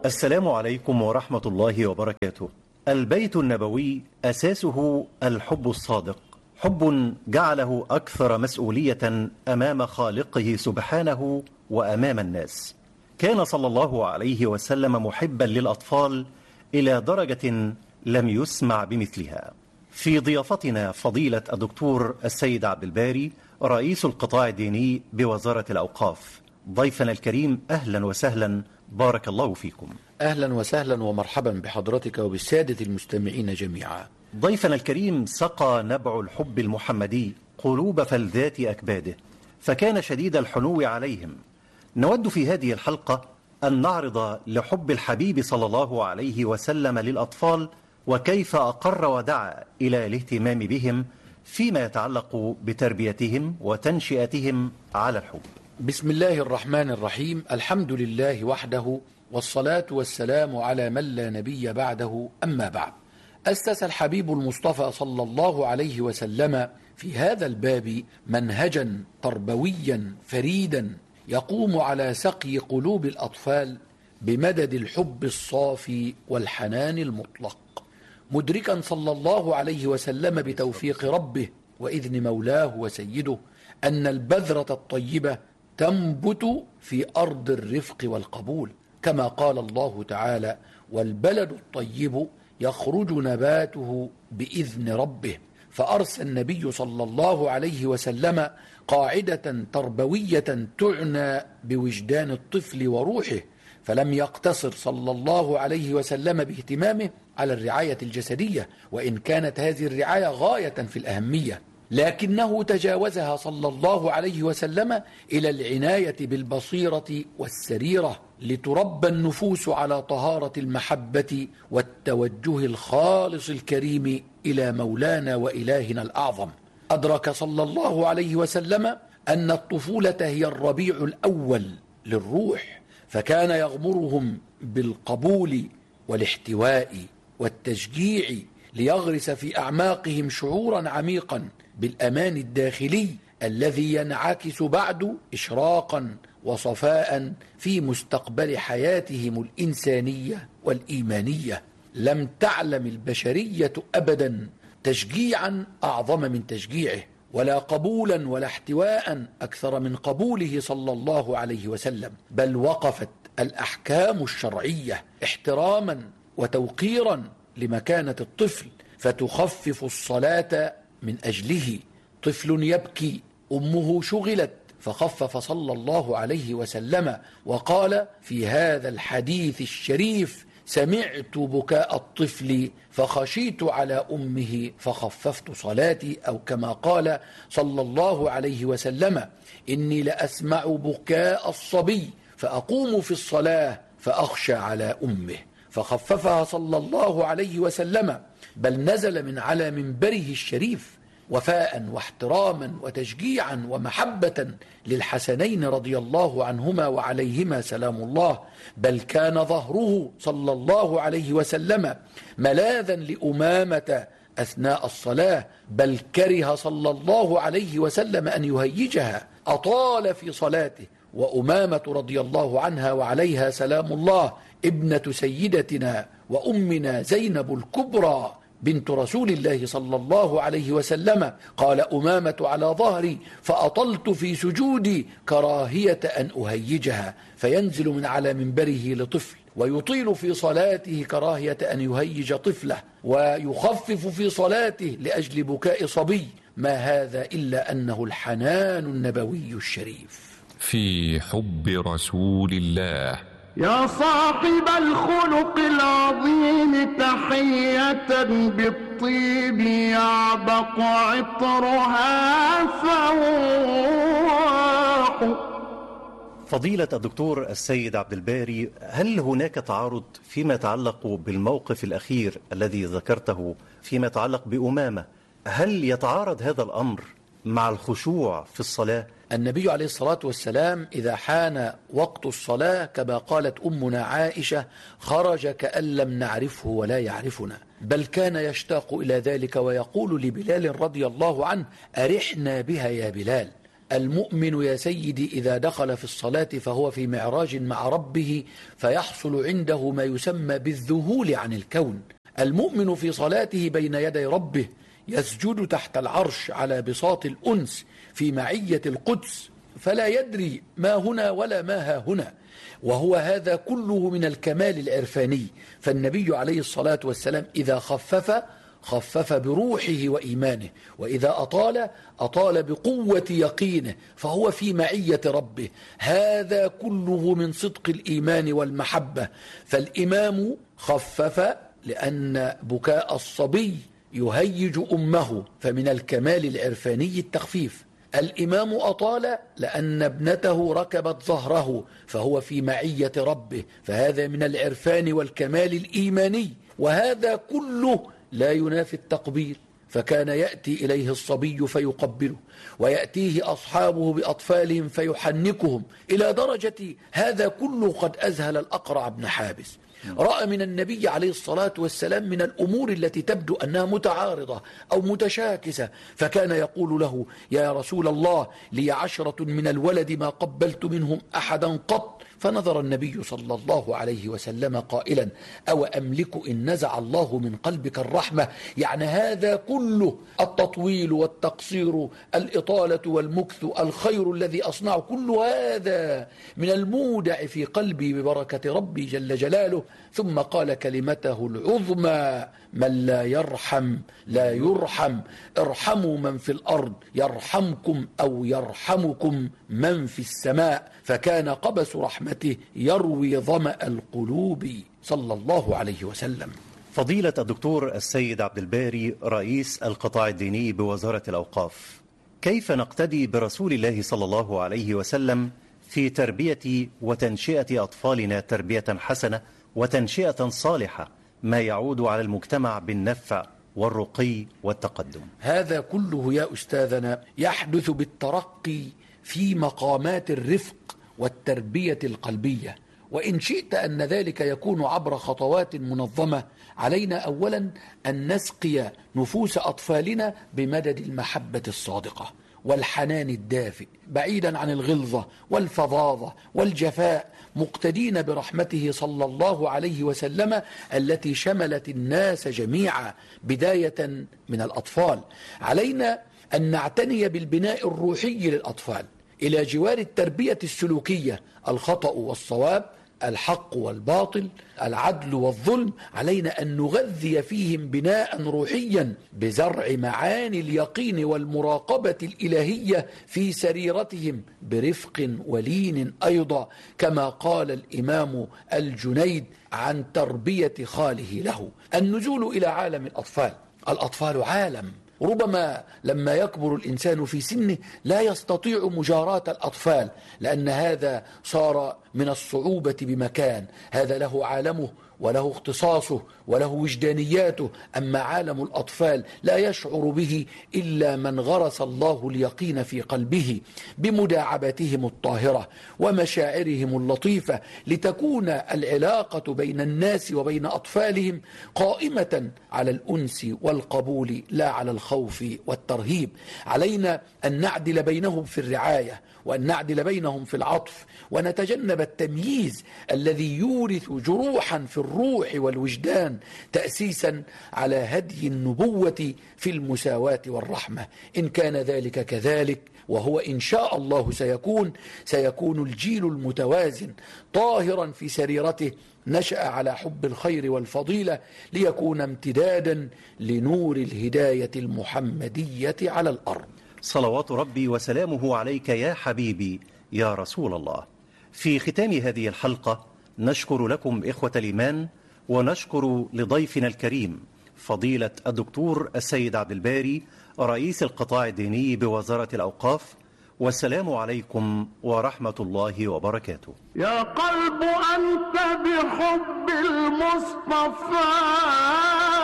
السلام عليكم ورحمة الله وبركاته. البيت النبوي أساسه الحب الصادق، حب جعله أكثر مسؤولية أمام خالقه سبحانه وأمام الناس. كان صلى الله عليه وسلم محبا للأطفال إلى درجة لم يسمع بمثلها. في ضيافتنا فضيلة الدكتور السيد عبد الباري رئيس القطاع الديني بوزارة الأوقاف. ضيفنا الكريم أهلا وسهلا، بارك الله فيكم. أهلا وسهلا ومرحبا بحضرتك وبالسادة المستمعين جميعا. ضيفنا الكريم سقى نبع الحب المحمدي قلوب فلذات أكباده، فكان شديد الحنو عليهم. نود في هذه الحلقة أن نعرض لحب الحبيب صلى الله عليه وسلم للأطفال، وكيف أقر ودعا إلى الاهتمام بهم فيما يتعلق بتربيتهم وتنشئتهم على الحب. بسم الله الرحمن الرحيم. الحمد لله وحده، والصلاة والسلام على من لا نبي بعده، أما بعد. أسس الحبيب المصطفى صلى الله عليه وسلم في هذا الباب منهجا تربويا فريدا يقوم على سقي قلوب الأطفال بمدد الحب الصافي والحنان المطلق، مدركا صلى الله عليه وسلم بتوفيق ربه وإذن مولاه وسيده أن البذرة الطيبة تنبت في أرض الرفق والقبول، كما قال الله تعالى: والبلد الطيب يخرج نباته بإذن ربه. فأرسى النبي صلى الله عليه وسلم قاعدة تربوية تعنى بوجدان الطفل وروحه، فلم يقتصر صلى الله عليه وسلم باهتمامه على الرعاية الجسدية، وإن كانت هذه الرعاية غاية في الأهمية، لكنه تجاوزها صلى الله عليه وسلم إلى العناية بالبصيرة والسريرة، لتربى النفوس على طهارة المحبة والتوجه الخالص الكريم إلى مولانا وإلهنا الأعظم. أدرك صلى الله عليه وسلم أن الطفولة هي الربيع الأول للروح، فكان يغمرهم بالقبول والاحتواء والتشجيع، ليغرس في أعماقهم شعورا عميقا بالأمان الداخلي الذي ينعكس بعد إشراقا وصفاء في مستقبل حياتهم الإنسانية والإيمانية. لم تعلم البشرية أبدا تشجيعا أعظم من تشجيعه، ولا قبولا ولا احتواء أكثر من قبوله صلى الله عليه وسلم، بل وقفت الأحكام الشرعية احتراما وتوقيرا لمكانة الطفل، فتخفف الصلاة من أجله. طفل يبكي، أمه شغلت، فخفف صلى الله عليه وسلم وقال في هذا الحديث الشريف: سمعت بكاء الطفل فخشيت على أمه فخففت صلاتي، أو كما قال صلى الله عليه وسلم: إني لأسمع بكاء الصبي فأقوم في الصلاة فأخشى على أمه، فخففها صلى الله عليه وسلم، بل نزل من على منبره الشريف وفاء واحتراما وتشجيعا ومحبة للحسنين رضي الله عنهما وعليهما سلام الله، بل كان ظهره صلى الله عليه وسلم ملاذا لأمامة أثناء الصلاة، بل كره صلى الله عليه وسلم أن يهيجها، أطال في صلاته. وأمامة رضي الله عنها وعليها سلام الله ابنة سيدتنا وأمنا زينب الكبرى بنت رسول الله صلى الله عليه وسلم، قال أمامة على ظهري فأطلت في سجودي كراهية أن أهيجها، فينزل من على منبره لطفل ويطيل في صلاته كراهية أن يهيج طفله، ويخفف في صلاته لأجل بكاء صبي. ما هذا إلا أنه الحنان النبوي الشريف في حب رسول الله. يا صاحب الخلق العظيم تحية بالطيب يعبق عطرها فواح. فضيلة الدكتور السيد عبد الباري، هل هناك تعارض فيما يتعلق بالموقف الأخير الذي ذكرته فيما يتعلق بأمامة؟ هل يتعارض هذا الأمر مع الخشوع في الصلاة؟ النبي عليه الصلاة والسلام إذا حان وقت الصلاة كما قالت أمنا عائشة: خرج كأن لم نعرفه ولا يعرفنا، بل كان يشتاق إلى ذلك ويقول لبلال رضي الله عنه: أرحنا بها يا بلال. المؤمن يا سيدي إذا دخل في الصلاة فهو في معراج مع ربه، فيحصل عنده ما يسمى بالذهول عن الكون. المؤمن في صلاته بين يدي ربه يسجد تحت العرش على بساط الأنس في معية القدس، فلا يدري ما هنا ولا ما ها هنا، وهو هذا كله من الكمال العرفاني. فالنبي عليه الصلاة والسلام إذا خفف بروحه وإيمانه، وإذا أطال بقوة يقينه، فهو في معية ربه. هذا كله من صدق الإيمان والمحبة. فالإمام خفف لأن بكاء الصبي يهيج أمه، فمن الكمال العرفاني التخفيف. الإمام أطال لأن ابنته ركبت ظهره، فهو في معية ربه، فهذا من العرفان والكمال الإيماني. وهذا كله لا ينافي التقبيل، فكان يأتي إليه الصبي فيقبله، ويأتيه أصحابه بأطفالهم فيحنكهم، إلى درجة هذا كله قد أذهل الأقرع بن حابس. رأى من النبي عليه الصلاة والسلام من الأمور التي تبدو أنها متعارضة أو متشاكسة، فكان يقول له: يا رسول الله، لي 10 من الولد ما قبلت منهم أحدا قط. فنظر النبي صلى الله عليه وسلم قائلا: أو أملك إن نزع الله من قلبك الرحمة؟ يعني هذا كله، التطويل والتقصير، الإطالة والمكث، الخير الذي أصنع، كل هذا من المودع في قلبي ببركة ربي جل جلاله. ثم قال كلمته العظمى: من لا يرحم لا يرحم، ارحموا من في الأرض يرحمكم أو يرحمكم من في السماء. فكان قبس رحمته يروي ظمأ القلوب صلى الله عليه وسلم. فضيلة الدكتور السيد عبد الباري رئيس القطاع الديني بوزارة الأوقاف، كيف نقتدي برسول الله صلى الله عليه وسلم في تربية وتنشئة أطفالنا تربية حسنة وتنشئة صالحة، ما يعود على المجتمع بالنفع والرقي والتقدم؟ هذا كله يا أستاذنا يحدث بالترقي في مقامات الرفق والتربية القلبية. وإن شئت أن ذلك يكون عبر خطوات منظمة، علينا أولا أن نسقي نفوس أطفالنا بمدد المحبة الصادقة والحنان الدافئ، بعيدا عن الغلظة والفظاظة والجفاء، مقتدين برحمته صلى الله عليه وسلم التي شملت الناس جميعا بداية من الأطفال. علينا أن نعتني بالبناء الروحي للأطفال إلى جوار التربية السلوكية، الخطأ والصواب، الحق والباطل، العدل والظلم. علينا أن نغذي فيهم بناء روحيا بزرع معاني اليقين والمراقبة الإلهية في سريرتهم برفق ولين أيضا، كما قال الإمام الجنيد عن تربية خاله له. النزول إلى عالم الأطفال. الأطفال عالم ربما لما يكبر الإنسان في سنه لا يستطيع مجاراة الأطفال، لأن هذا صار من الصعوبة بمكان. هذا له عالمه وله اختصاصه وله وجدانياته، أما عالم الأطفال لا يشعر به إلا من غرس الله اليقين في قلبه بمداعبتهم الطاهرة ومشاعرهم اللطيفة، لتكون العلاقة بين الناس وبين أطفالهم قائمة على الأنس والقبول لا على الخوف والترهيب. علينا أن نعدل بينهم في الرعاية، وأن نعدل بينهم في العطف، ونتجنب التمييز الذي يورث جروحا في الروح والوجدان، تأسيسا على هدي النبوة في المساواة والرحمة. إن كان ذلك كذلك، وهو إن شاء الله سيكون الجيل المتوازن طاهرا في سريرته، نشأ على حب الخير والفضيلة، ليكون امتدادا لنور الهداية المحمدية على الأرض. صلوات ربي وسلامه عليك يا حبيبي يا رسول الله. في ختام هذه الحلقة نشكر لكم إخوة الإيمان، ونشكر لضيفنا الكريم فضيلة الدكتور السيد عبد الباري رئيس القطاع الديني بوزارة الأوقاف. والسلام عليكم ورحمة الله وبركاته. يا قلب أنت بحب المصطفى